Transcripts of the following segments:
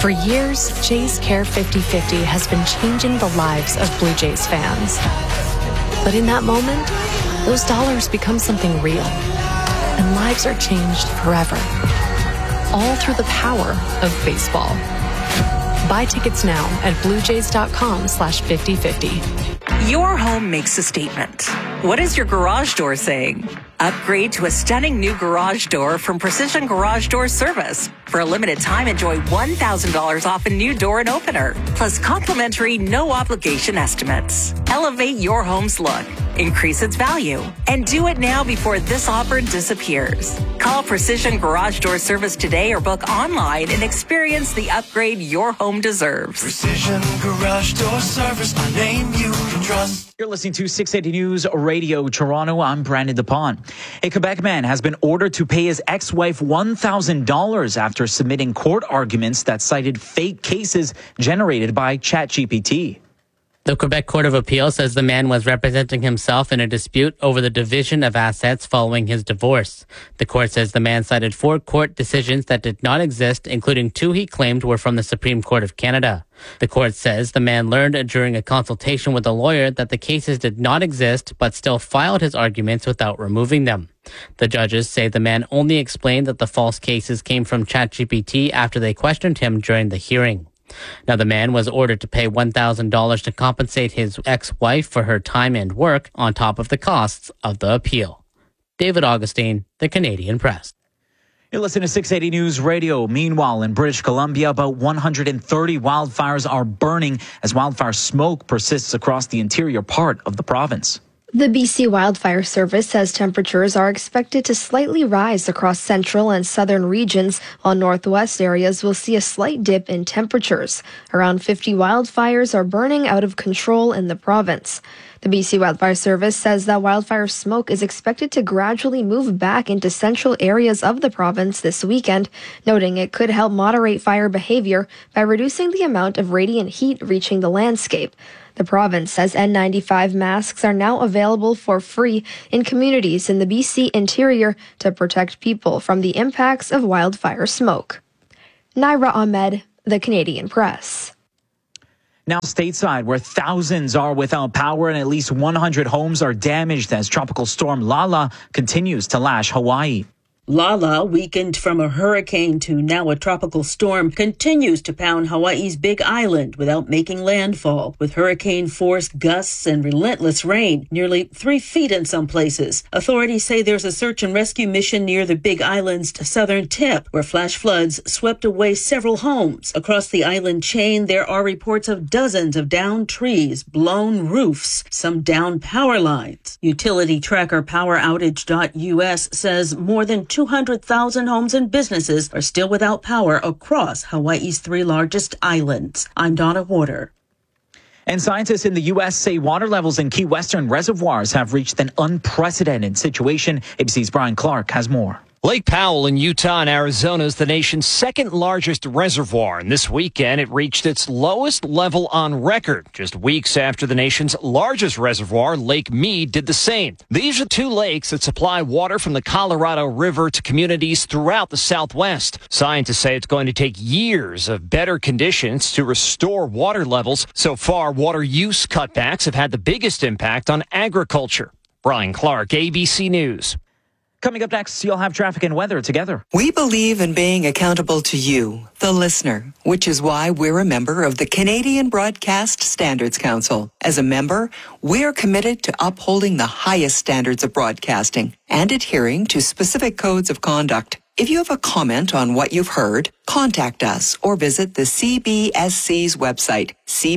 For years, Jays Care 50/50 has been changing the lives of Blue Jays fans. But in that moment, those dollars become something real, and lives are changed forever. All through the power of baseball. Buy tickets now at bluejays.com/5050. Your home makes a statement. What is your garage door saying? Upgrade to a stunning new garage door from Precision Garage Door Service. For a limited time, enjoy $1,000 off a new door and opener, plus complimentary no-obligation estimates. Elevate your home's look, increase its value, and do it now before this offer disappears. Call Precision Garage Door Service today or book online and experience the upgrade your home deserves. Precision Garage Door Service, a name you can trust. You're listening to 680 News Radio Toronto. I'm Brandon DePont. A Quebec man has been ordered to pay his ex-wife $1,000 after submitting court arguments that cited fake cases generated by ChatGPT. The Quebec Court of Appeal says the man was representing himself in a dispute over the division of assets following his divorce. The court says the man cited 4 court decisions that did not exist, including 2 he claimed were from the Supreme Court of Canada. The court says the man learned during a consultation with a lawyer that the cases did not exist, but still filed his arguments without removing them. The judges say the man only explained that the false cases came from ChatGPT after they questioned him during the hearing. Now, the man was ordered to pay $1,000 to compensate his ex-wife for her time and work on top of the costs of the appeal. David Augustine, The Canadian Press. You're listening to 680 News Radio. Meanwhile, in British Columbia, about 130 wildfires are burning as wildfire smoke persists across the interior part of the province. The BC Wildfire Service says temperatures are expected to slightly rise across central and southern regions, while northwest areas will see a slight dip in temperatures. Around 50 wildfires are burning out of control in the province. The BC Wildfire Service says that wildfire smoke is expected to gradually move back into central areas of the province this weekend, noting it could help moderate fire behavior by reducing the amount of radiant heat reaching the landscape. The province says N95 masks are now available for free in communities in the BC interior to protect people from the impacts of wildfire smoke. Naira Ahmed, The Canadian Press. Now stateside, where thousands are without power and at least 100 homes are damaged as Tropical Storm Lala continues to lash Hawaii. Lala, weakened from a hurricane to now a tropical storm, continues to pound Hawaii's Big Island without making landfall, with hurricane-force gusts and relentless rain, nearly 3 feet in some places. Authorities say there's a search and rescue mission near the Big Island's southern tip, where flash floods swept away several homes. Across the island chain, there are reports of dozens of downed trees, blown roofs, some downed power lines. Utility tracker PowerOutage.us says more than 200,000 homes and businesses are still without power across Hawaii's 3 largest islands. I'm Donna Warder. And scientists in the U.S. say water levels in Key Western reservoirs have reached an unprecedented situation. ABC's Brian Clark has more. Lake Powell in Utah and Arizona is the nation's second largest reservoir, and this weekend it reached its lowest level on record, just weeks after the nation's largest reservoir, Lake Mead, did the same. These are 2 lakes that supply water from the Colorado River to communities throughout the Southwest. Scientists say it's going to take years of better conditions to restore water levels. So far, water use cutbacks have had the biggest impact on agriculture. Brian Clark, ABC News. Coming up next, you'll have traffic and weather together. We believe in being accountable to you, the listener, which is why we're a member of the Canadian Broadcast Standards Council. As a member, we're committed to upholding the highest standards of broadcasting and adhering to specific codes of conduct. If you have a comment on what you've heard, contact us or visit the CBSC's website,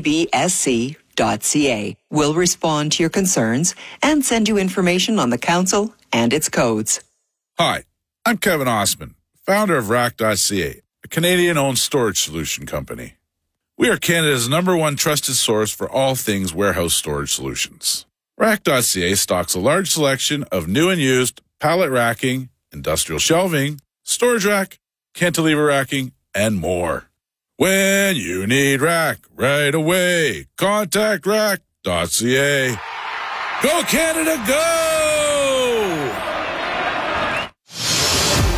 cbsc.ca. We'll respond to your concerns and send you information on the council and its codes. Hi, I'm Kevin Osman, founder of Rack.ca, a Canadian-owned storage solution company. We are Canada's #1 trusted source for all things warehouse storage solutions. Rack.ca stocks a large selection of new and used pallet racking, industrial shelving, storage rack, cantilever racking, and more. When you need rack right away, contact Rack.ca. Go Canada, go! From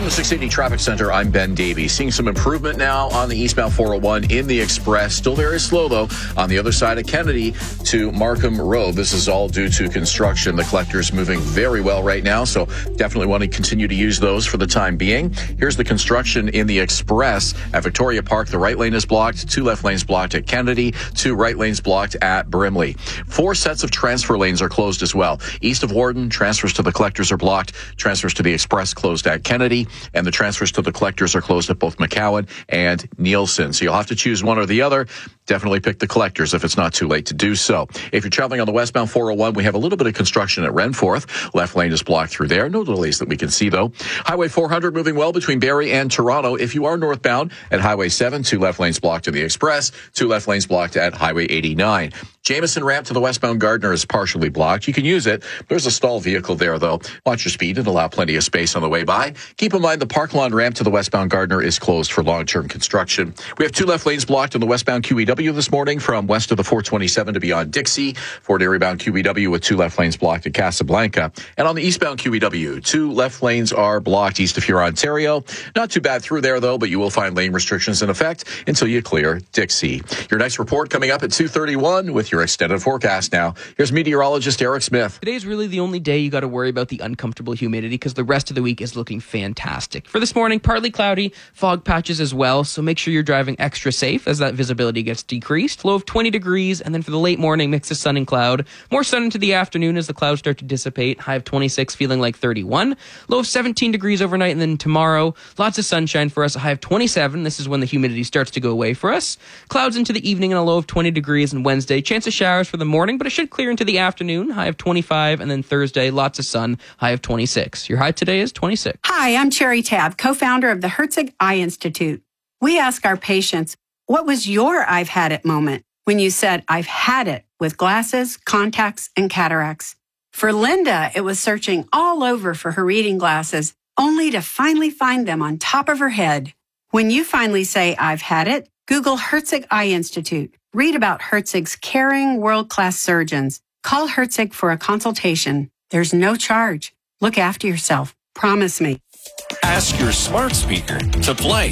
From the 680 Traffic Center, I'm Ben Davey. Seeing some improvement now on the eastbound 401 in the Express. Still very slow, though, on the other side of Kennedy to Markham Road. This is all due to construction. The collector's moving very well right now, so definitely want to continue to use those for the time being. Here's the construction in the Express. At Victoria Park, the right lane is blocked. 2 left lanes blocked at Kennedy. 2 right lanes blocked at Brimley. 4 sets of transfer lanes are closed as well. East of Warden, transfers to the collectors are blocked. Transfers to the Express closed at Kennedy. And the transfers to the collectors are closed at both McCowan and Nielsen. So you'll have to choose one or the other. Definitely pick the collectors if it's not too late to do so. If you're traveling on the westbound 401, we have a little bit of construction at Renforth. Left lane is blocked through there. No delays that we can see, though. Highway 400 moving well between Barrie and Toronto. If you are northbound at Highway 7, 2 left lanes blocked to the Express, 2 left lanes blocked at Highway 89. Jameson ramp to the westbound Gardner is partially blocked. You can use it. There's a stalled vehicle there, though. Watch your speed and allow plenty of space on the way by. Keep in mind the Park Lawn ramp to the westbound Gardner is closed for long-term construction. We have 2 left lanes blocked on the westbound QEW this morning from west of the 427 to beyond Dixie. Fort Erie-bound QEW with 2 left lanes blocked at Casablanca. And on the eastbound QEW, 2 left lanes are blocked east of Huron-Ontario. Not too bad through there, though, but you will find lane restrictions in effect until you clear Dixie. Your next report coming up at 2:31 with your extended forecast now. Here's meteorologist Eric Smith. Today's really the only day you got to worry about the uncomfortable humidity because the rest of the week is looking fantastic. For this morning, partly cloudy, fog patches as well, so make sure you're driving extra safe as that visibility gets decreased. Low of 20 degrees, and then for the late morning, mix of sun and cloud. More sun into the afternoon as the clouds start to dissipate. High of 26, feeling like 31. Low of 17 degrees overnight, and then tomorrow, lots of sunshine for us. A high of 27. This is when the humidity starts to go away for us. Clouds into the evening and a low of 20 degrees, and Wednesday, chance of showers for the morning, but it should clear into the afternoon. High of 25, and then Thursday, lots of sun. High of 26. Your high today is 26. Hi, I'm Cherry Tab, co-founder of the Herzig Eye Institute. We ask our patients, what was your I've had it moment when you said, I've had it with glasses, contacts, and cataracts? For Linda, it was searching all over for her reading glasses, only to finally find them on top of her head. When you finally say, I've had it, Google Herzig Eye Institute. Read about Herzig's caring, world-class surgeons. Call Herzig for a consultation. There's no charge. Look after yourself. Promise me. Ask your smart speaker to play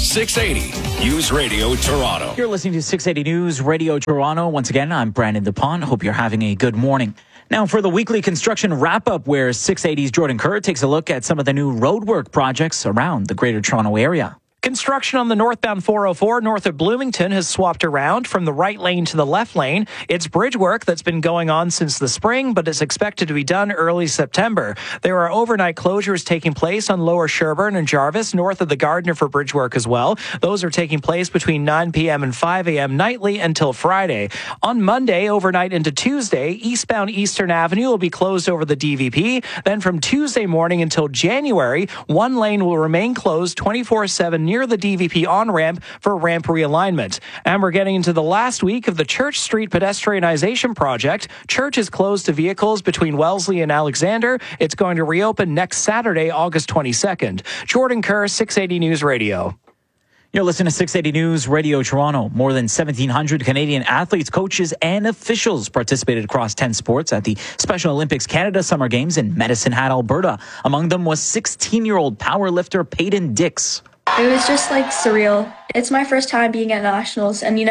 680 News Radio Toronto. You're listening to 680 News Radio Toronto. Once again, I'm Brandon DePont. Hope you're having a good morning. Now for the weekly construction wrap-up, where 680's Jordan Kerr takes a look at some of the new roadwork projects around the Greater Toronto Area. Construction on the northbound 404 north of Bloomington has swapped around from the right lane to the left lane. It's bridge work that's been going on since the spring, but it's expected to be done early September. There are overnight closures taking place on Lower Sherbourne and Jarvis, north of the Gardner for bridge work as well. Those are taking place between 9 p.m. and 5 a.m. nightly until Friday. On Monday, overnight into Tuesday, eastbound Eastern Avenue will be closed over the DVP. Then from Tuesday morning until January, one lane will remain closed 24/7 near the DVP on-ramp for ramp realignment. And we're getting into the last week of the Church Street pedestrianization project. Church is closed to vehicles between Wellesley and Alexander. It's going to reopen next Saturday, August 22nd. Jordan Kerr, 680 News Radio. You're listening to 680 News Radio Toronto. More than 1,700 Canadian athletes, coaches, and officials participated across 10 sports at the Special Olympics Canada Summer Games in Medicine Hat, Alberta. Among them was 16-year-old powerlifter Peyton Dix. It was just surreal. It's my first time being at nationals, and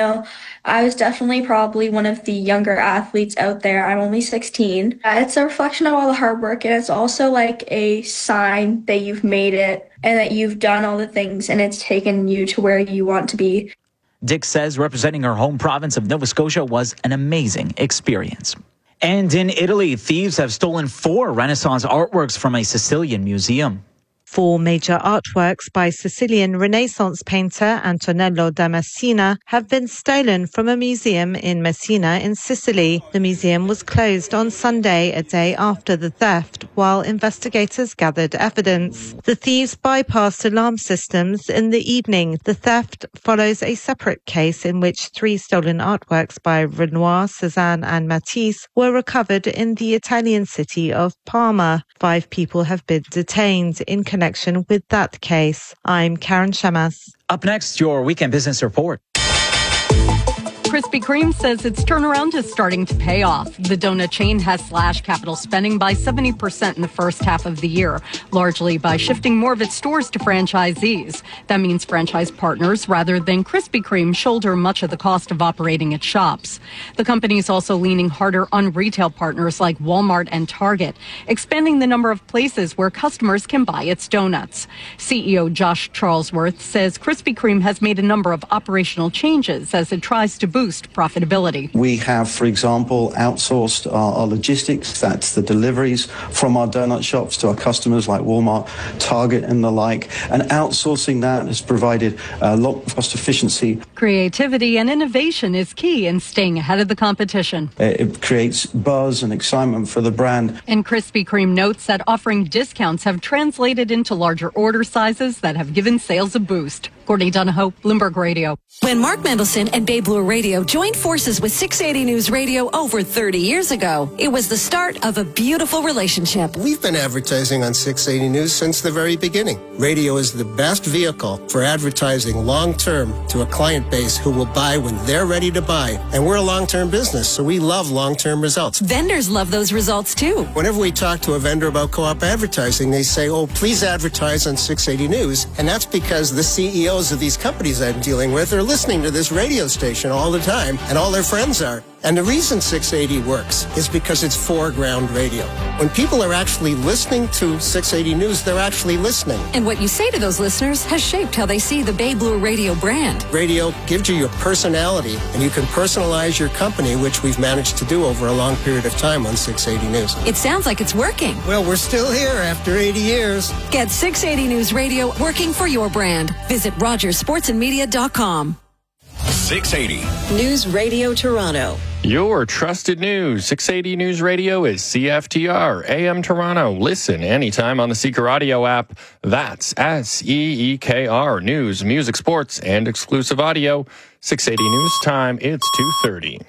I was definitely probably one of the younger athletes out there. I'm only 16. It's a reflection of all the hard work, and it's also a sign that you've made it and that you've done all the things, and it's taken you to where you want to be. Dix says representing her home province of Nova Scotia was an amazing experience. And in Italy, thieves have stolen 4 Renaissance artworks from a Sicilian museum. 4 major artworks by Sicilian Renaissance painter Antonello da Messina have been stolen from a museum in Messina in Sicily. The museum was closed on Sunday, a day after the theft, while investigators gathered evidence. The thieves bypassed alarm systems in the evening. The theft follows a separate case in which 3 stolen artworks by Renoir, Cézanne and Matisse were recovered in the Italian city of Parma. 5 people have been detained in connection with that case. I'm Karen Shamas. Up next, your Weekend Business Report. Krispy Kreme says its turnaround is starting to pay off. The donut chain has slashed capital spending by 70% in the first half of the year, largely by shifting more of its stores to franchisees. That means franchise partners, rather than Krispy Kreme, shoulder much of the cost of operating its shops. The company is also leaning harder on retail partners like Walmart and Target, expanding the number of places where customers can buy its donuts. CEO Josh Charlesworth says Krispy Kreme has made a number of operational changes as it tries to boost profitability. We have, for example, outsourced our logistics. That's the deliveries from our donut shops to our customers like Walmart, Target, and the like. And outsourcing that has provided a lot of cost efficiency. Creativity and innovation is key in staying ahead of the competition. It creates buzz and excitement for the brand. And Krispy Kreme notes that offering discounts have translated into larger order sizes that have given sales a boost. Courtney Donahoe, Bloomberg Radio. When Mark Mendelson and Babe Blue Radio joined forces with 680 News Radio over 30 years ago, it was the start of a beautiful relationship. We've been advertising on 680 News since the very beginning. Radio is the best vehicle for advertising long-term to a client base who will buy when they're ready to buy. And we're a long-term business, so we love long-term results. Vendors love those results, too. Whenever we talk to a vendor about co-op advertising, they say, oh, please advertise on 680 News. And that's because the CEOs of these companies I'm dealing with are listening to this radio station all the time, and all their friends are. And the reason 680 works is because it's foreground radio. When people are actually listening to 680 News, they're actually listening. And what you say to those listeners has shaped how they see the Babe Blue Radio brand. Radio gives you your personality, and you can personalize your company, which we've managed to do over a long period of time on 680 News. It sounds like it's working. Well, we're still here after 80 years. Get 680 News Radio working for your brand. Visit RogersSportsandMedia.com. 680 News Radio Toronto. Your trusted news. 680 News Radio is CFTR, AM Toronto. Listen anytime on the Seeker Audio app. That's SEEKR. News, music, sports, and exclusive audio. 680 News Time, it's 2:30.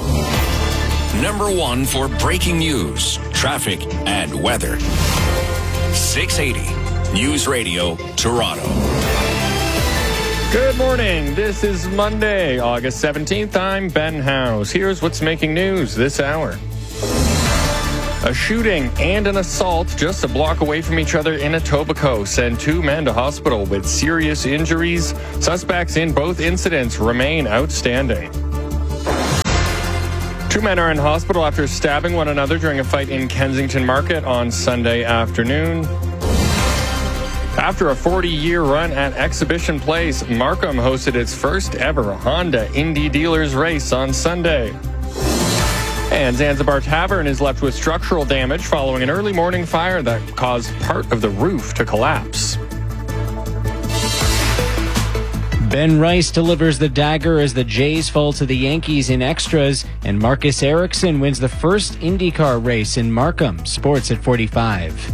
Number one for breaking news, traffic, and weather. 680 News Radio Toronto. Good morning. This is Monday, August 17th. I'm Ben House. Here's what's making news this hour. A shooting and an assault just a block away from each other in Etobicoke send 2 men to hospital with serious injuries. Suspects in both incidents remain outstanding. 2 men are in hospital after stabbing one another during a fight in Kensington Market on Sunday afternoon. After a 40-year run at Exhibition Place, Markham hosted its first ever Honda Indy Dealers race on Sunday. And Zanzibar Tavern is left with structural damage following an early morning fire that caused part of the roof to collapse. Ben Rice delivers the dagger as the Jays fall to the Yankees in extras, and Marcus Ericsson wins the first IndyCar race in Markham. Sports at 45.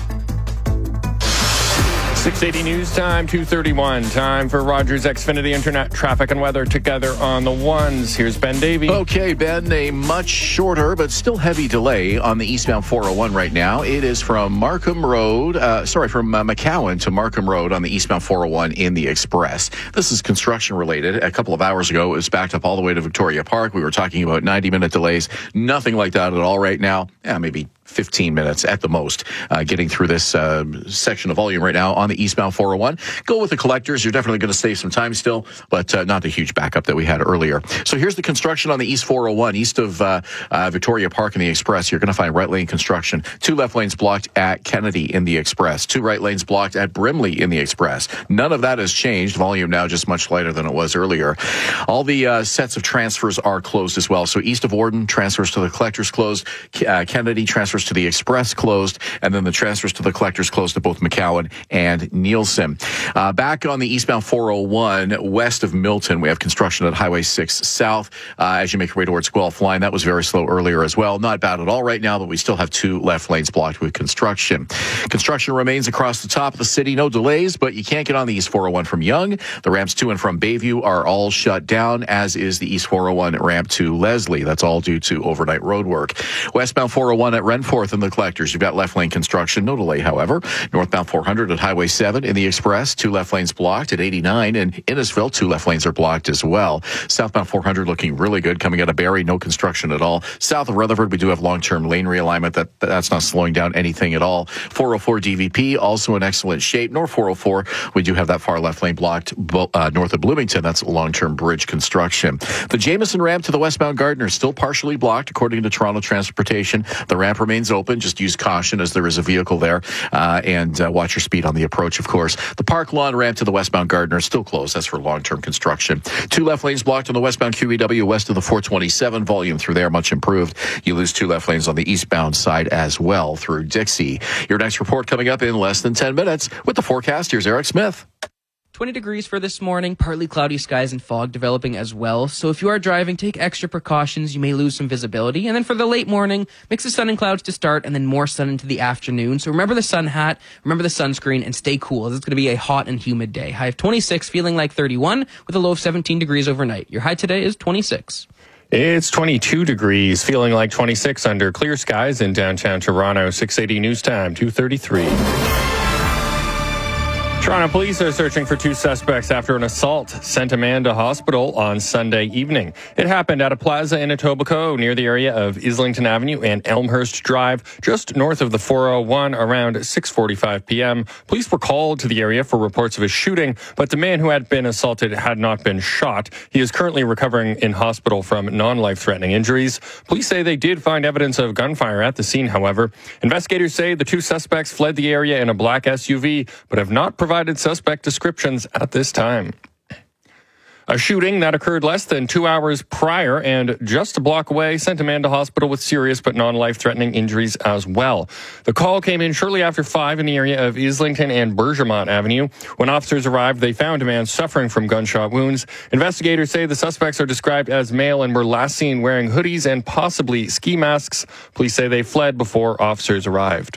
680 News Time, 2:31. Time for Rogers Xfinity Internet traffic and weather together on the ones. Here's Ben Davey. Okay, Ben, a much shorter but still heavy delay on the eastbound 401 right now. It is from Markham Road, from McCowan to Markham Road on the eastbound 401 in the Express. This is construction related. A couple of hours ago, it was backed up all the way to Victoria Park. We were talking about 90-minute delays. Nothing like that at all right now. Maybe 15 minutes at the most getting through this section of volume right now on the eastbound 401. Go with the collectors. You're definitely going to save some time still, but not the huge backup that we had earlier. So here's the construction on the East 401, east of Victoria Park in the Express. You're going to find right lane construction. 2 left lanes blocked at Kennedy in the Express. 2 right lanes blocked at Brimley in the Express. None of that has changed. Volume now just much lighter than it was earlier. All the sets of transfers are closed as well. So east of Warden, transfers to the collectors closed. Kennedy, transfers to the Express closed, and then the transfers to the collectors closed at both McCowan and Nielsen. Back on the eastbound 401, west of Milton, we have construction at Highway 6 South as you make your way towards Guelph Line. That was very slow earlier as well. Not bad at all right now, but we still have 2 left lanes blocked with construction. Construction remains across the top of the city. No delays, but you can't get on the East 401 from Yonge. The ramps to and from Bayview are all shut down, as is the East 401 ramp to Leslie. That's all due to overnight road work. Westbound 401 at Renfrew 4th in the collectors. You've got left lane construction, no delay, however. Northbound 400 at Highway 7 in the express, 2 left lanes blocked at 89, and Innisfil, 2 left lanes are blocked as well. Southbound 400 looking really good coming out of Barrie, no construction at all. South of Rutherford, we do have long-term lane realignment. That's not slowing down anything at all. 404 DVP, also in excellent shape. North 404, we do have that far left lane blocked north of Bloomington. That's long-term bridge construction. The Jameson ramp to the westbound Gardiner still partially blocked, according to Toronto Transportation. The ramp remains open. Just use caution as there is a vehicle there, and watch your speed on the approach, of course. The Park Lawn ramp to the westbound Gardiner is still closed. That's for long-term construction. 2 left lanes blocked on the westbound QEW west of the 427. Volume through there much improved. You lose 2 left lanes on the eastbound side as well through Dixie. Your next report coming up in less than 10 minutes. With the forecast, here's Eric Smith. 20 degrees for this morning, partly cloudy skies and fog developing as well. So if you are driving, take extra precautions. You may lose some visibility. And then for the late morning, mix of sun and clouds to start and then more sun into the afternoon. So remember the sun hat, remember the sunscreen, and stay cool. This is going to be a hot and humid day. High of 26, feeling like 31 with a low of 17 degrees overnight. Your high today is 26. It's 22 degrees, feeling like 26 under clear skies in downtown Toronto. 680 News Time, 2:33. Toronto police are searching for 2 suspects after an assault sent a man to hospital on Sunday evening. It happened at a plaza in Etobicoke near the area of Islington Avenue and Elmhurst Drive, just north of the 401 around 6:45 p.m. Police were called to the area for reports of a shooting, but the man who had been assaulted had not been shot. He is currently recovering in hospital from non-life-threatening injuries. Police say they did find evidence of gunfire at the scene, however. Investigators say the 2 suspects fled the area in a black SUV, but have not provided suspect descriptions at this time. A shooting that occurred less than 2 hours prior and just a block away sent a man to hospital with serious but non-life-threatening injuries as well. The call came in shortly after 5 in the area of Islington and Bergemont Avenue. When officers arrived, they found a man suffering from gunshot wounds. Investigators say the suspects are described as male and were last seen wearing hoodies and possibly ski masks. Police say they fled before officers arrived.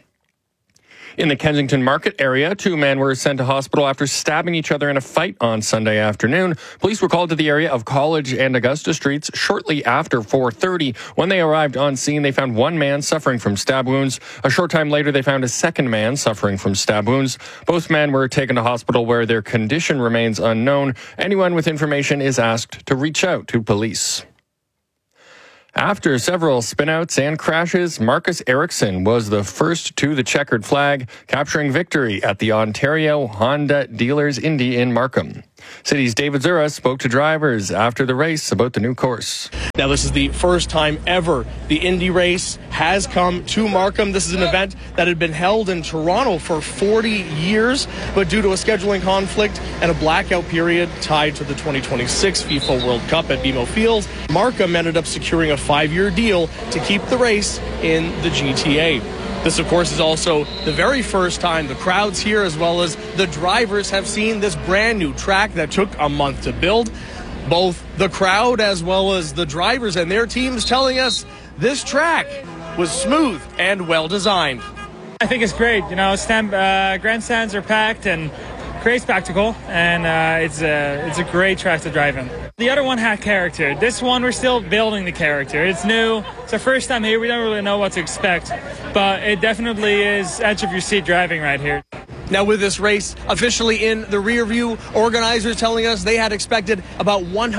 In the Kensington Market area, 2 men were sent to hospital after stabbing each other in a fight on Sunday afternoon. Police were called to the area of College and Augusta Streets shortly after 4:30. When they arrived on scene, they found 1 man suffering from stab wounds. A short time later, they found a 2nd man suffering from stab wounds. Both men were taken to hospital where their condition remains unknown. Anyone with information is asked to reach out to police. After several spinouts and crashes, Marcus Ericsson was the first to the checkered flag, capturing victory at the Ontario Honda Dealers Indy in Markham. City's David Zura spoke to drivers after the race about the new course. Now, this is the first time ever the Indy race has come to Markham. This is an event that had been held in Toronto for 40 years, but due to a scheduling conflict and a blackout period tied to the 2026 FIFA World Cup at BMO Field, Markham ended up securing a 5-year deal to keep the race in the GTA. This, of course, is also the very first time the crowds here, as well as the drivers, have seen this brand new track that took a month to build. Both the crowd as well as the drivers and their teams telling us this track was smooth and well designed. I think it's great. You know, grandstands are packed and great spectacle, and it's a great track to drive in. The other one had character. This one, we're still building the character. It's new. It's our first time here. We don't really know what to expect, but it definitely is edge of your seat driving right here. Now, with this race officially in the rear view, organizers telling us they had expected about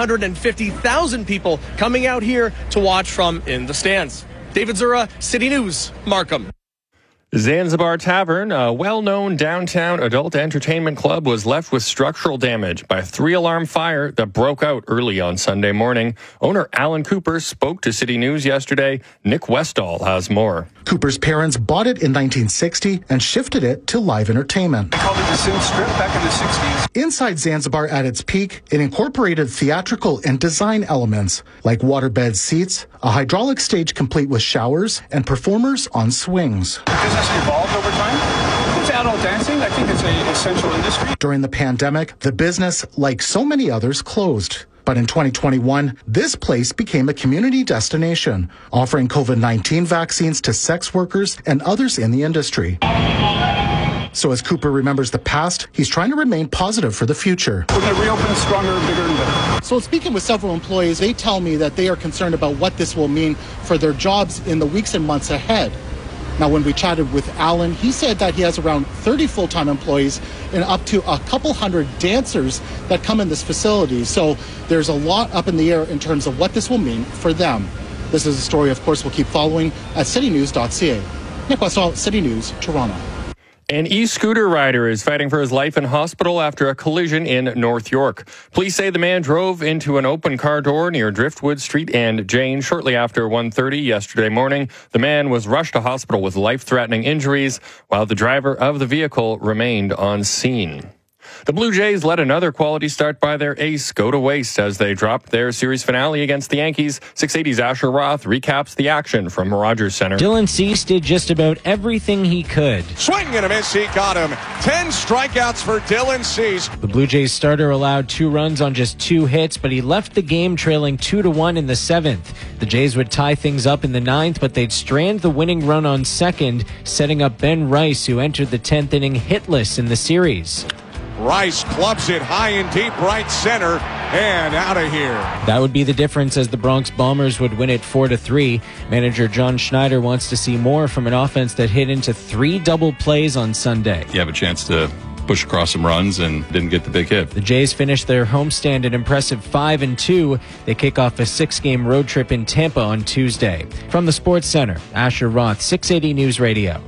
150,000 people coming out here to watch from in the stands. David Zura, City News, Markham. Zanzibar Tavern, a well-known downtown adult entertainment club, was left with structural damage by a 3-alarm fire that broke out early on Sunday morning. Owner Alan Cooper spoke to City News yesterday. Nick Westall has more. Cooper's parents bought it in 1960 and shifted it to live entertainment. They called it the Sim Strip back in the 60s. Inside Zanzibar at its peak, it incorporated theatrical and design elements like waterbed seats, a hydraulic stage complete with showers, and performers on swings. The business evolved over time. It's adult dancing. I think it's an essential industry. During the pandemic, the business, like so many others, closed. But in 2021, this place became a community destination, offering COVID-19 vaccines to sex workers and others in the industry. So as Cooper remembers the past, he's trying to remain positive for the future. We're going to reopen stronger, bigger, and better. So speaking with several employees, they tell me that they are concerned about what this will mean for their jobs in the weeks and months ahead. Now, when we chatted with Alan, he said that he has around 30 full-time employees and up to a couple hundred dancers that come in this facility. So there's a lot up in the air in terms of what this will mean for them. This is a story, of course, we'll keep following at citynews.ca. Nick Westall, City News, Toronto. An e-scooter rider is fighting for his life in hospital after a collision in North York. Police say the man drove into an open car door near Driftwood Street and Jane shortly after 1:30 yesterday morning. The man was rushed to hospital with life-threatening injuries, while the driver of the vehicle remained on scene. The Blue Jays let another quality start by their ace go to waste as they dropped their series finale against the Yankees. 680's Asher Roth recaps the action from Rogers Center. Dylan Cease did just about everything he could. Swing and a miss, he got him. 10 strikeouts for Dylan Cease. The Blue Jays starter allowed 2 runs on just 2 hits, but he left the game trailing 2-1 in the 7th. The Jays would tie things up in the 9th, but they'd strand the winning run on second, setting up Ben Rice, who entered the 10th inning hitless in the series. Rice clubs it high and deep right center and out of here. That would be the difference as the Bronx Bombers would win it 4-3. Manager John Schneider wants to see more from an offense that hit into 3 double plays on Sunday. You have a chance to push across some runs and didn't get the big hit. The Jays finished their homestand at impressive 5-2. They kick off a 6-game road trip in Tampa on Tuesday. From the Sports Center, Asher Roth, 680 News Radio.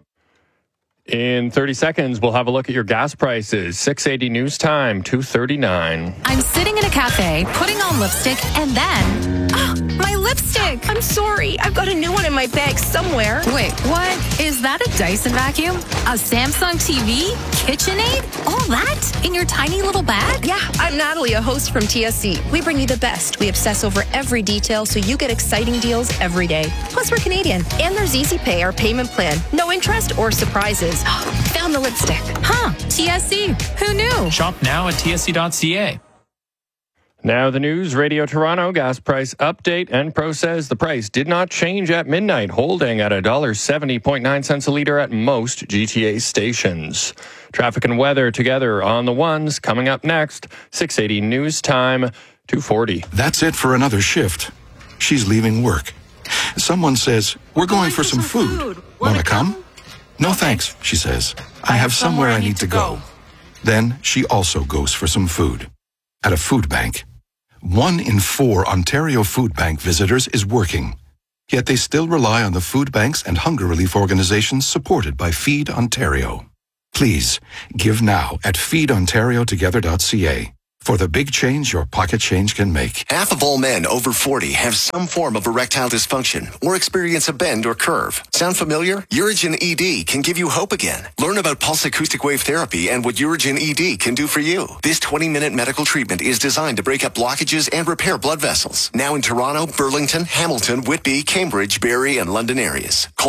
In 30 seconds, we'll have a look at your gas prices. 680 News Time, 2:39. I'm sitting in a cafe, putting on lipstick, and then... Oh, my lipstick! I'm sorry. I've got a new one in my bag somewhere. Wait, what? Is that a Dyson vacuum? A Samsung TV? KitchenAid? All that? In your tiny little bag? Yeah, I'm Natalie, a host from TSC. We bring you the best. We obsess over every detail so you get exciting deals every day. Plus, we're Canadian. And there's Easy Pay, our payment plan. No interest or surprises. Found the lipstick. Huh, TSC. Who knew? Shop now at tsc.ca. Now the news, Radio Toronto gas price update. Enpro says the price did not change at midnight, holding at $1.70.9 a litre at most GTA stations. Traffic and weather together on the ones coming up next. 680 News Time, 2:40. That's it for another shift. She's leaving work. Someone says, "We're going for some food. Want to come?" "No thanks," she says. "I have somewhere I need to go." Then she also goes for some food. At a food bank. 1 in 4 Ontario Food Bank visitors is working. Yet they still rely on the food banks and hunger relief organizations supported by Feed Ontario. Please, give now at feedontariotogether.ca. For the big change your pocket change can make. Half of all men over 40 have some form of erectile dysfunction or experience a bend or curve. Sound familiar? Urigen ED can give you hope again. Learn about pulse acoustic wave therapy and what Urigen ED can do for you. This 20-minute medical treatment is designed to break up blockages and repair blood vessels. Now in Toronto, Burlington, Hamilton, Whitby, Cambridge, Barrie, and London areas. Call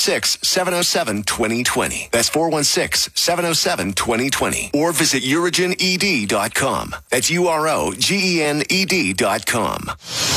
416-707-2020. That's 416-707-2020. Or visit urigened.com. That's UROGENED.com.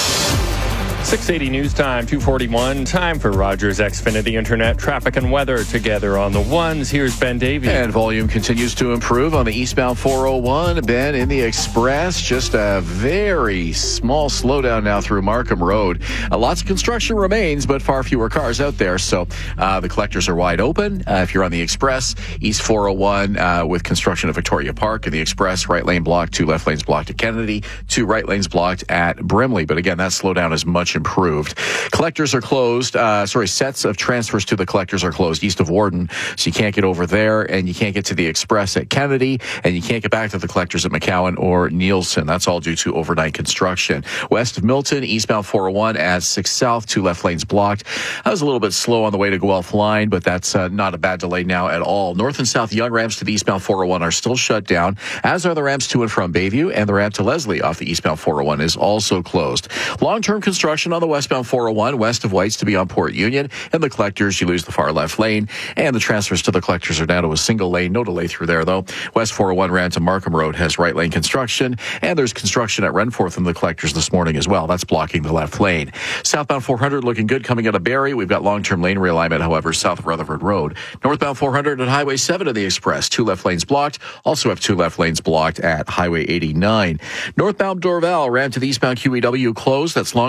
680 News Time, 2:41. Time for Rogers Xfinity Internet traffic and weather together on the ones. Here's Ben Davey. And volume continues to improve on the eastbound 401. Ben in the Express. Just a very small slowdown now through Markham Road. Lots of construction remains, but far fewer cars out there. So the collectors are wide open. If you're on the Express, East 401 with construction at Victoria Park. And the Express, right lane blocked, 2 left lanes blocked at Kennedy, 2 right lanes blocked at Brimley. But again, that slowdown is much improved. Collectors are closed. Sets of transfers to the collectors are closed east of Warden. So you can't get over there, and you can't get to the Express at Kennedy, and you can't get back to the collectors at McCowan or Nielsen. That's all due to overnight construction. West of Milton, eastbound 401 at 6 South, 2 left lanes blocked. That was a little bit slow on the way to Guelph Line, but that's not a bad delay now at all. North and South Young ramps to the eastbound 401 are still shut down, as are the ramps to and from Bayview, and the ramp to Leslie off the eastbound 401 is also closed. Long-term construction on the westbound 401 west of Whites to be on Port Union, and the collectors, you lose the far left lane, and the transfers to the collectors are down to a single lane. No delay through there, though. West 401 ran to Markham Road has right lane construction, and there's construction at Renforth and the collectors this morning as well. That's blocking the left lane. Southbound 400 looking good coming out of Barrie. We've got long-term lane realignment, however, south of Rutherford Road. Northbound 400 at Highway 7 of the Express, 2 left lanes blocked. Also have 2 left lanes blocked at Highway 89. Northbound Dorval ran to the eastbound QEW closed. That's long-term construction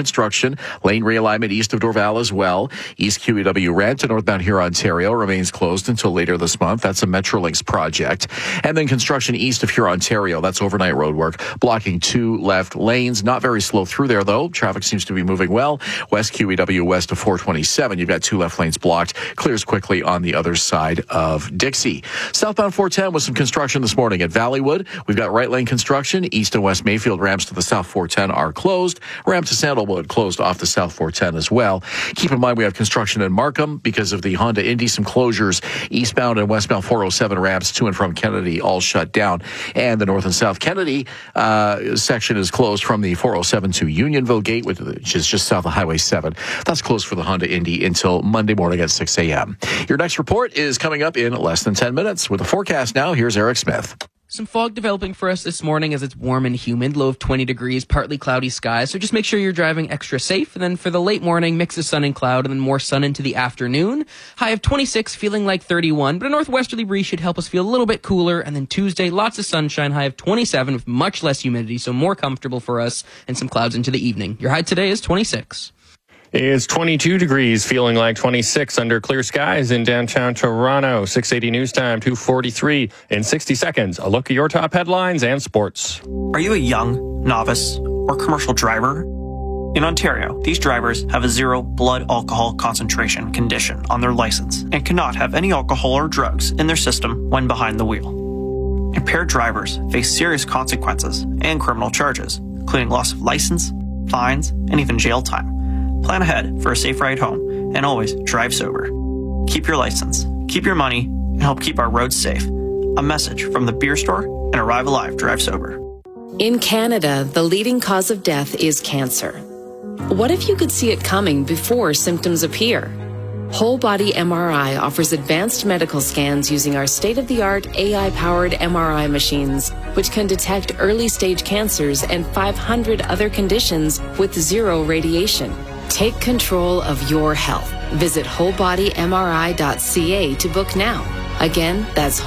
construction. Lane realignment east of Dorval as well. East QEW Rent in northbound Huron, Ontario remains closed until later this month. That's a Metrolinx project. And then construction east of Huron, Ontario. That's overnight road work, blocking 2 left lanes. Not very slow through there, though. Traffic seems to be moving well. West QEW west of 427. You've got 2 left lanes blocked. Clears quickly on the other side of Dixie. Southbound 410 with some construction this morning at Valleywood. We've got right lane construction. East and West Mayfield ramps to the South 410 are closed. Ramp to Sandalwood closed off the South 410 as well. Keep in mind we have construction in Markham because of the Honda Indy. Some closures eastbound and westbound 407 ramps to and from Kennedy all shut down. And the North and South Kennedy section is closed from the 407 to Unionville Gate, which is just south of Highway 7. That's closed for the Honda Indy until Monday morning at 6 a.m. Your next report is coming up in less than 10 minutes. With the forecast now, here's Eric Smith. Some fog developing for us this morning as it's warm and humid, low of 20 degrees, partly cloudy skies. So just make sure you're driving extra safe. And then for the late morning, mix of sun and cloud, and then more sun into the afternoon. High of 26, feeling like 31, but a northwesterly breeze should help us feel a little bit cooler. And then Tuesday, lots of sunshine, high of 27 with much less humidity, so more comfortable for us, and some clouds into the evening. Your high today is 26. It's 22 degrees, feeling like 26 under clear skies in downtown Toronto. 680 News Time, 2:43. In 60 seconds, a look at your top headlines and sports. Are you a young, novice, or commercial driver? In Ontario, these drivers have a 0 blood alcohol concentration condition on their license and cannot have any alcohol or drugs in their system when behind the wheel. Impaired drivers face serious consequences and criminal charges, including loss of license, fines, and even jail time. Plan ahead for a safe ride home and always drive sober. Keep your license, keep your money, and help keep our roads safe. A message from the Beer Store and Arrive Alive Drive Sober. In Canada, the leading cause of death is cancer. What if you could see it coming before symptoms appear? Whole Body MRI offers advanced medical scans using our state-of-the-art AI-powered MRI machines, which can detect early-stage cancers and 500 other conditions with 0 radiation. Take control of your health. Visit wholebodymri.ca to book now. Again, that's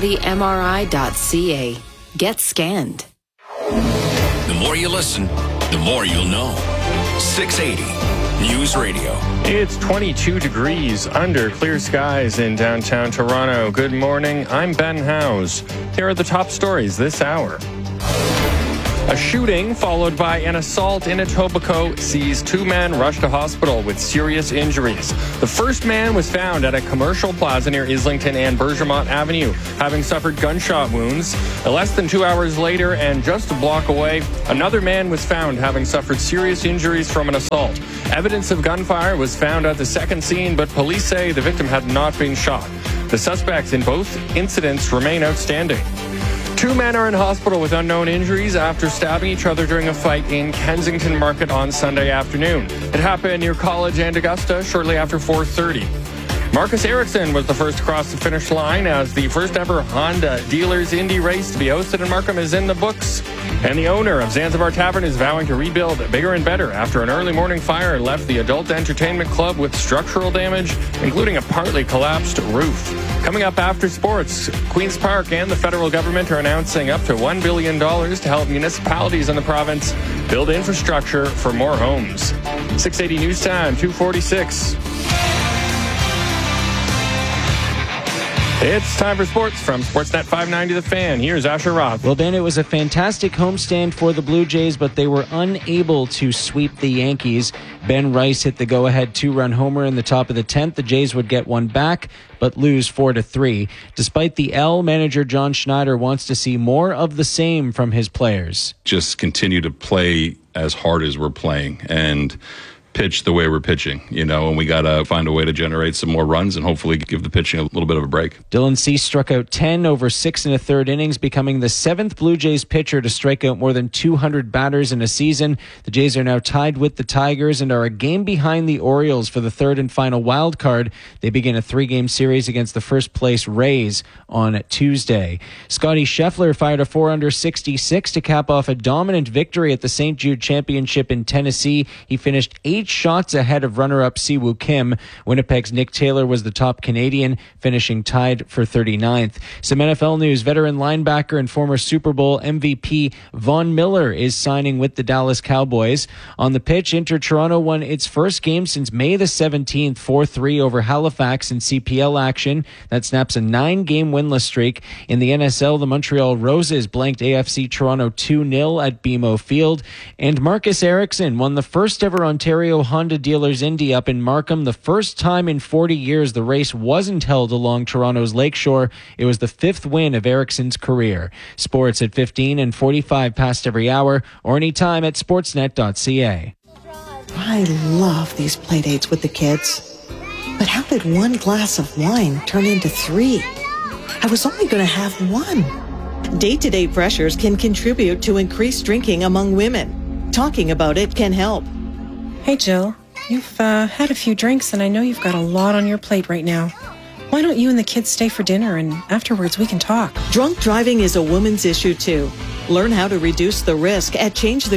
wholebodymri.ca. Get scanned. The more you listen, the more you'll know. 680 News Radio. It's 22 degrees under clear skies in downtown Toronto. Good morning. I'm Ben Howes. Here are the top stories this hour. A shooting followed by an assault in Etobicoke sees 2 men rushed to hospital with serious injuries. The first man was found at a commercial plaza near Islington and Bergemont Avenue, having suffered gunshot wounds. Less than 2 hours later, and just a block away, another man was found having suffered serious injuries from an assault. Evidence of gunfire was found at the second scene, but police say the victim had not been shot. The suspects in both incidents remain outstanding. 2 men are in hospital with unknown injuries after stabbing each other during a fight in Kensington Market on Sunday afternoon. It happened near College and Augusta shortly after 4:30. Marcus Ericsson was the first to cross the finish line as the first ever Honda Dealers Indy race to be hosted in Markham is in the books. And the owner of Zanzibar Tavern is vowing to rebuild bigger and better after an early morning fire left the adult entertainment club with structural damage, including a partly collapsed roof. Coming up after sports, Queen's Park and the federal government are announcing up to $1 billion to help municipalities in the province build infrastructure for more homes. 680 News Time, 2:46. It's time for sports from Sportsnet 590 The Fan. Here's Asher Roth. Well, Ben, it was a fantastic homestand for the Blue Jays, but they were unable to sweep the Yankees. Ben Rice hit the go-ahead 2-run homer in the top of the 10th. The Jays would get one back, but lose 4-3. Despite the L, manager John Schneider wants to see more of the same from his players. Just continue to play as hard as we're playing and pitch the way we're pitching, and we got to find a way to generate some more runs and hopefully give the pitching a little bit of a break. Dylan Cease struck out 10 over 6 1/3 innings, becoming the 7th Blue Jays pitcher to strike out more than 200 batters in a season. The Jays are now tied with the Tigers and are a game behind the Orioles for the 3rd and final wild card. They begin a 3-game series against the first-place Rays on Tuesday. Scotty Scheffler fired a 4-under-66 to cap off a dominant victory at the St. Jude Championship in Tennessee. He finished 8 8 shots ahead of runner-up Siwoo Kim. Winnipeg's Nick Taylor was the top Canadian, finishing tied for 39th. Some NFL news: veteran linebacker and former Super Bowl MVP Von Miller is signing with the Dallas Cowboys. On the pitch, Inter Toronto won its first game since May the 17th, 4-3 over Halifax in CPL action. That snaps a 9-game winless streak. In the NSL, the Montreal Roses blanked AFC Toronto 2-0 at BMO Field. And Marcus Ericsson won the first ever Ontario Honda Dealers Indy up in Markham. The first time in 40 years the race wasn't held along Toronto's lakeshore. It was the 5th win of Ericsson's career. Sports at 15 and 45 past every hour, or anytime at sportsnet.ca. I love these play dates with the kids. But how did one glass of wine turn into 3? I was only going to have 1. Day-to-day pressures can contribute to increased drinking among women. Talking about it can help. Hey, Jill. You've had a few drinks, and I know you've got a lot on your plate right now. Why don't you and the kids stay for dinner, and afterwards we can talk? Drunk driving is a woman's issue, too. Learn how to reduce the risk at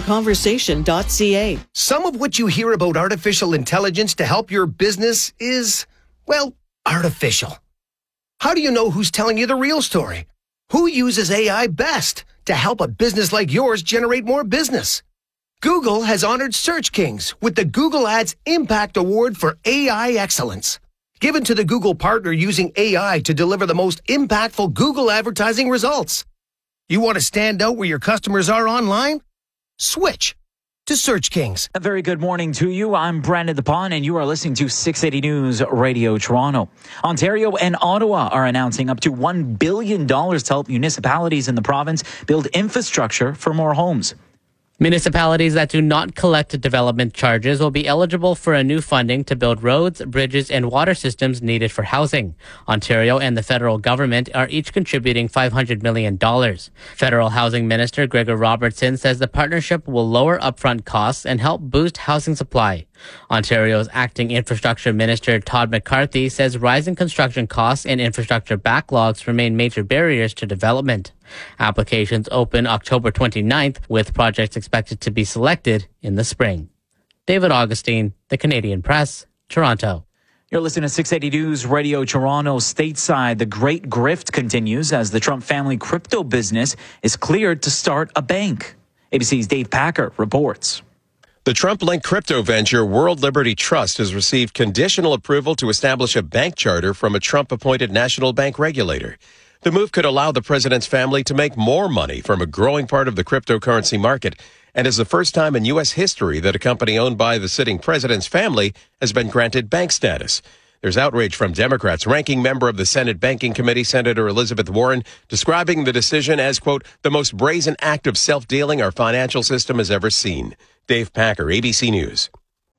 changetheconversation.ca. Some of what you hear about artificial intelligence to help your business is, well, artificial. How do you know who's telling you the real story? Who uses AI best to help a business like yours generate more business? Google has honored Search Kings with the Google Ads Impact Award for AI Excellence, given to the Google partner using AI to deliver the most impactful Google advertising results. You want to stand out where your customers are online? Switch to Search Kings. A very good morning to you. I'm Brandon DePon, and you are listening to 680 News Radio Toronto. Ontario and Ottawa are announcing up to $1 billion to help municipalities in the province build infrastructure for more homes. Municipalities that do not collect development charges will be eligible for a new funding to build roads, bridges, and water systems needed for housing. Ontario and the federal government are each contributing $500 million. Federal Housing Minister Gregor Robertson says the partnership will lower upfront costs and help boost housing supply. Ontario's acting infrastructure minister Todd McCarthy says rising construction costs and infrastructure backlogs remain major barriers to development. Applications open October 29th, with projects expected to be selected in the spring. David Augustine, The Canadian Press, Toronto. You're listening to 680 News Radio Toronto. Stateside, the great grift continues as the Trump family crypto business is cleared to start a bank. ABC's Dave Packer reports. The Trump-linked crypto venture World Liberty Trust has received conditional approval to establish a bank charter from a Trump-appointed national bank regulator. The move could allow the president's family to make more money from a growing part of the cryptocurrency market, and is the first time in U.S. history that a company owned by the sitting president's family has been granted bank status. There's outrage from Democrats. Ranking member of the Senate Banking Committee, Senator Elizabeth Warren, describing the decision as, quote, the most brazen act of self-dealing our financial system has ever seen. Dave Packer, ABC News.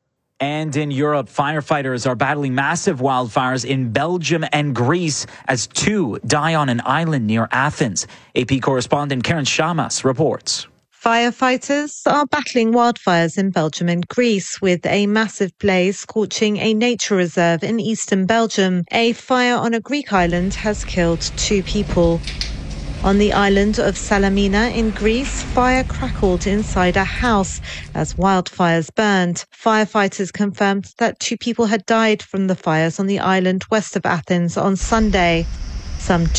And in Europe, firefighters are battling massive wildfires in Belgium and Greece as 2 die on an island near Athens. AP correspondent Karen Shamas reports. Firefighters are battling wildfires in Belgium and Greece, with a massive blaze scorching a nature reserve in eastern Belgium. A fire on a Greek island has killed 2 people. On the island of Salamina in Greece, fire crackled inside a house as wildfires burned. Firefighters confirmed that 2 people had died from the fires on the island west of Athens on Sunday. Some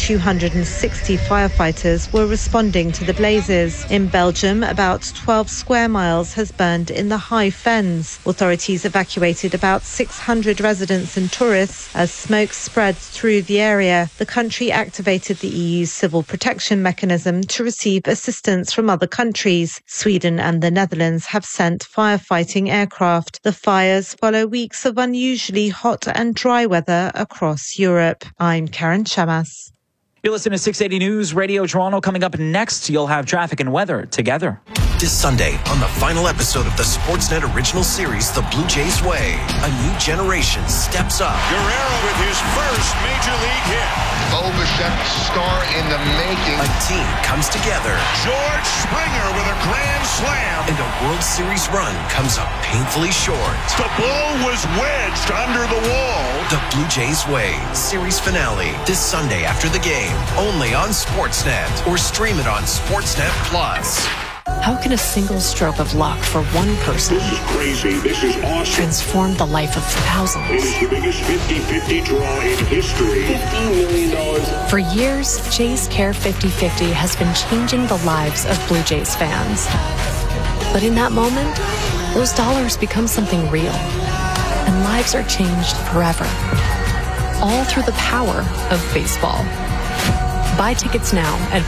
260 firefighters were responding to the blazes. In Belgium, about 12 square miles has burned in the High Fens. Authorities evacuated about 600 residents and tourists as smoke spread through the area. The country activated the EU's civil protection mechanism to receive assistance from other countries. Sweden and the Netherlands have sent firefighting aircraft. The fires follow weeks of unusually hot and dry weather across Europe. I'm Karen Shamas. You're listening to 680 News Radio Toronto. Coming up next, you'll have traffic and weather together. This Sunday, on the final episode of the Sportsnet original series, The Blue Jays Way, a new generation steps up. Guerrero with his first major league hit. Bo Bichette, star in the making. A team comes together. George Springer with a grand slam. And a World Series run comes up painfully short. The ball was wedged under the wall. The Blue Jays Way, series finale, this Sunday after the game, only on Sportsnet, or stream it on Sportsnet Plus. How can a single stroke of luck for one person This is crazy. This is awesome. transform the life of thousands? It is the biggest 50-50 draw in history. $50 million. For years, Jays Care 50-50 has been changing the lives of Blue Jays fans. But in that moment, those dollars become something real. And lives are changed forever. All through the power of baseball. Buy tickets now at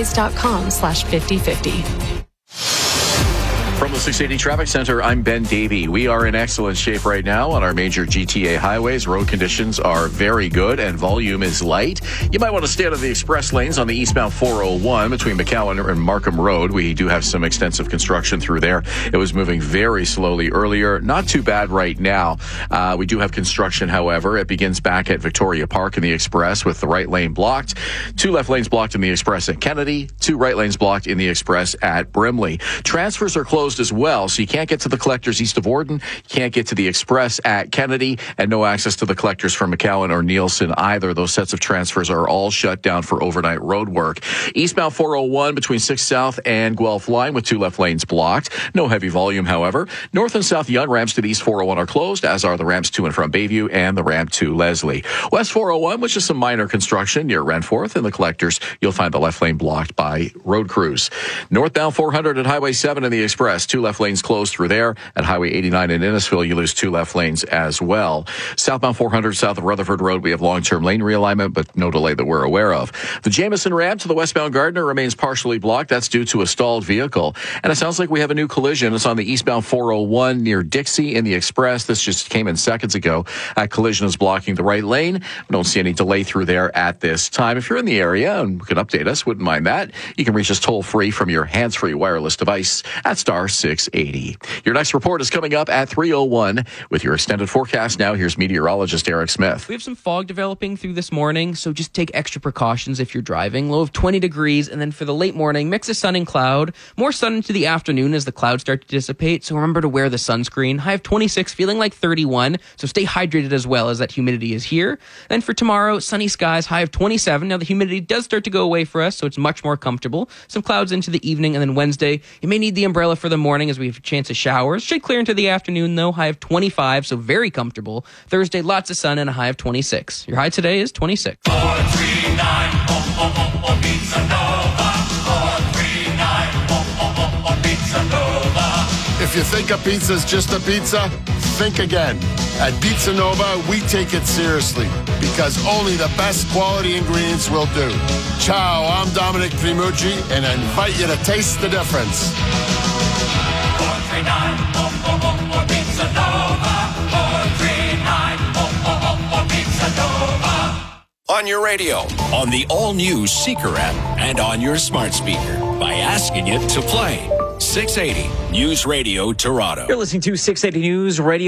bluejays.com/5050. From the 680 Traffic Center, I'm Ben Davey. We are in excellent shape right now on our major GTA highways. Road conditions are very good and volume is light. You might want to stay out of the express lanes on the eastbound 401 between McCowan and Markham Road. We do have some extensive construction through there. It was moving very slowly earlier. Not too bad right now. We do have construction, however. It begins back at Victoria Park in the express with the right lane blocked. 2 left lanes blocked in the express at Kennedy. 2 right lanes blocked in the express at Brimley. Transfers are closed as well, so you can't get to the collectors east of Warden, you can't get to the express at Kennedy, and no access to the collectors from McCowan or Nielsen either. Those sets of transfers are all shut down for overnight road work. Eastbound 401 between 6 South and Guelph Line with 2 left lanes blocked. No heavy volume, however. North and South Yonge ramps to the East 401 are closed, as are the ramps to and from Bayview and the ramp to Leslie. West 401, which is some minor construction near Renforth, and the collectors, you'll find the left lane blocked by road crews. Northbound 400 at Highway 7 in the express, 2 left lanes closed through there. At Highway 89 in Innisfil, you lose 2 left lanes as well. Southbound 400 south of Rutherford Road, we have long-term lane realignment, but no delay that we're aware of. The Jameson ramp to the westbound Gardner remains partially blocked. That's due to a stalled vehicle. And it sounds like we have a new collision. It's on the eastbound 401 near Dixie in the express. This just came in seconds ago. That collision is blocking the right lane. We don't see any delay through there at this time. If you're in the area and could update us, wouldn't mind that. You can reach us toll-free from your hands-free wireless device at star 680. Your next report is coming up at 3:01 with your extended forecast. Now, here's meteorologist Eric Smith. We have some fog developing through this morning, so just take extra precautions if you're driving. Low of 20 degrees, and then for the late morning, mix of sun and cloud. More sun into the afternoon as the clouds start to dissipate, so remember to wear the sunscreen. High of 26, feeling like 31, so stay hydrated as well as that humidity is here. Then for tomorrow, sunny skies, high of 27. Now the humidity does start to go away for us, so it's much more comfortable. Some clouds into the evening, and then Wednesday, you may need the umbrella for the morning as we have a chance of showers. Should clear into the afternoon, though. High of 25, so very comfortable. Thursday, lots of sun and a high of 26. Your high today is 26. 439 Pizza Nova. 439 Pizza Nova. If you think a pizza's just a pizza, think again. At Pizza Nova, we take it seriously because only the best quality ingredients will do. Ciao, I'm Dominic Primucci, and I invite you to taste the difference. 439 Pizza Nova. 439 Pizza Nova. On your radio, on the all-new Seeker app, and on your smart speaker by asking it to play. 680 News Radio Toronto. You're listening to 680 News Radio.